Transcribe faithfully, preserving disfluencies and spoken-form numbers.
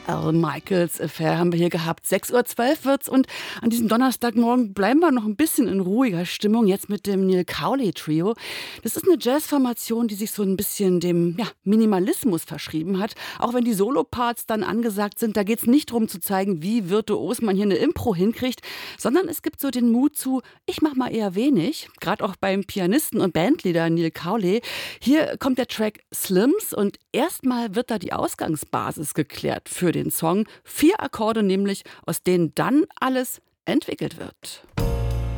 Al Michaels Affair haben wir hier gehabt. sechs Uhr zwölf wird's und an diesem Donnerstagmorgen bleiben wir noch ein bisschen in ruhiger Stimmung. Jetzt mit dem Neil Cowley Trio. Das ist eine Jazzformation, die sich so ein bisschen dem ja, Minimalismus verschrieben hat. Auch wenn die Soloparts dann angesagt sind, da geht's nicht darum zu zeigen, wie virtuos man hier eine Impro hinkriegt, sondern es gibt so den Mut zu, ich mach mal eher wenig. Gerade auch beim Pianisten und Bandleader Neil Cowley. Hier kommt der Track Slims und erstmal wird da die Ausgangsbasis geklärt für den Song. Vier Akkorde nämlich, aus denen dann alles entwickelt wird.